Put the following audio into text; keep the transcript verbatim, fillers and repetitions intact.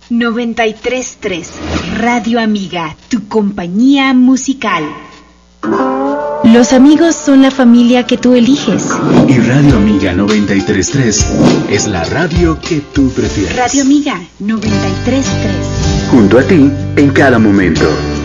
noventa y tres punto tres Radio Amiga, tu compañía musical. Los amigos son la familia que tú eliges. Y Radio Amiga noventa y tres punto tres es la radio que tú prefieres. Radio Amiga noventa y tres punto tres. Junto a ti en cada momento.